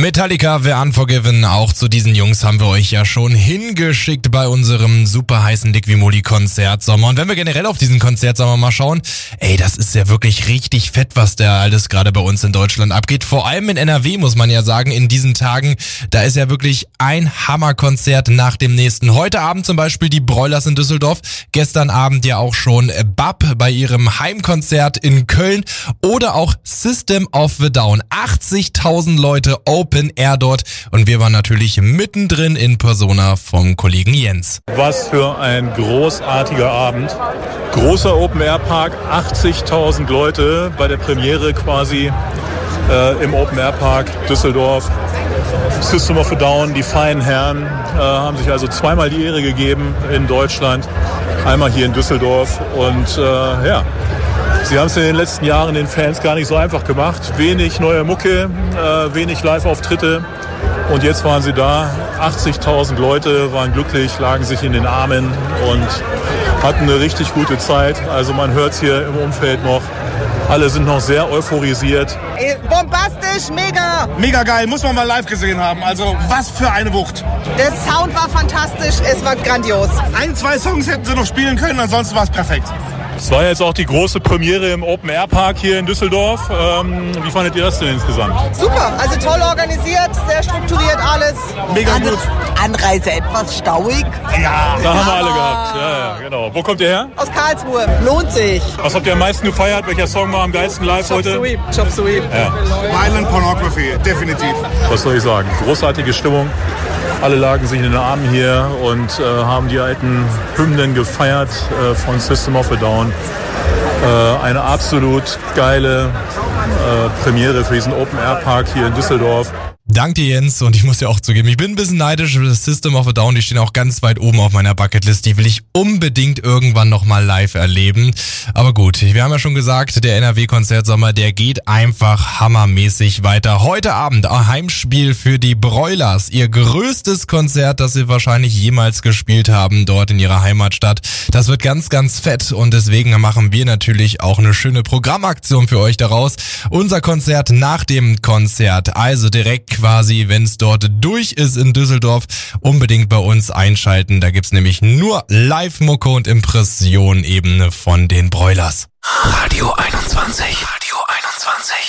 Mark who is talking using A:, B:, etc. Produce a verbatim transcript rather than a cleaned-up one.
A: Metallica, Wer Unforgiven, auch zu diesen Jungs haben wir euch ja schon hingeschickt bei unserem super heißen Liqui-Moly-Konzertsommer. Und wenn wir generell auf diesen Konzertsommer mal schauen, ey, das ist ja wirklich richtig fett, was da alles gerade bei uns in Deutschland abgeht. Vor allem in N R W, muss man ja sagen, in diesen Tagen, da ist ja wirklich ein Hammerkonzert nach dem nächsten. Heute Abend zum Beispiel die Broilers in Düsseldorf, gestern Abend ja auch schon B A P bei ihrem Heimkonzert in Köln oder auch System of a Down. achtzigtausend Leute Open Air dort und wir waren natürlich mittendrin in Persona vom Kollegen Jens.
B: Was für ein großartiger Abend. Großer Open Air Park, achtzigtausend Leute bei der Premiere quasi äh, im Open Air Park Düsseldorf. System of a Down, die feinen Herren, äh, haben sich also zweimal die Ehre gegeben in Deutschland, einmal hier in Düsseldorf und äh, ja. Sie haben es in den letzten Jahren den Fans gar nicht so einfach gemacht. Wenig neue Mucke, äh, wenig Live-Auftritte. Und jetzt waren sie da. achtzigtausend Leute waren glücklich, lagen sich in den Armen und hatten eine richtig gute Zeit. Also man hört es hier im Umfeld noch. Alle sind noch sehr euphorisiert.
C: Bombastisch, mega!
D: Mega geil, muss man mal live gesehen haben. Also was für eine Wucht.
C: Der Sound war fantastisch, es war grandios.
D: Ein, zwei Songs hätten sie noch spielen können, ansonsten war es perfekt.
B: Es war jetzt auch die große Premiere im Open Air Park hier in Düsseldorf. Ähm, wie fandet ihr das denn insgesamt?
C: Super, also toll organisiert, sehr strukturiert alles.
D: Mega gut.
C: Anreise etwas stauig.
D: Ja,
B: da haben wir alle gehabt. Ja, ja, genau. Wo kommt ihr her?
C: Aus Karlsruhe. Lohnt sich.
B: Was habt ihr am meisten gefeiert? Welcher Song war am geilsten live
C: Chop
B: heute?
C: Suey. Chop Suey.
B: Ja.
D: Violent Pornography, definitiv.
B: Was soll ich sagen? Großartige Stimmung. Alle lagen sich in den Armen hier und äh, haben die alten Hymnen gefeiert äh, von System of a Down. Äh, eine absolut geile äh, Premiere für diesen Open Air Park hier in Düsseldorf.
A: Dank dir, Jens, und ich muss ja auch zugeben, ich bin ein bisschen neidisch. System of a Down, die stehen auch ganz weit oben auf meiner Bucketlist. Die will ich unbedingt irgendwann nochmal live erleben. Aber gut, wir haben ja schon gesagt, der N R W-Konzertsommer, der geht einfach hammermäßig weiter. Heute Abend ein Heimspiel für die Broilers. Ihr größtes Konzert, das sie wahrscheinlich jemals gespielt haben, dort in ihrer Heimatstadt. Das wird ganz, ganz fett und deswegen machen wir natürlich auch eine schöne Programmaktion für euch daraus. Unser Konzert nach dem Konzert, also direkt quasi, wenn es dort durch ist in Düsseldorf, unbedingt bei uns einschalten. Da gibt's nämlich nur Live-Mucke und Impression eben von den Broilers.
E: Radio einundzwanzig. Radio einundzwanzig.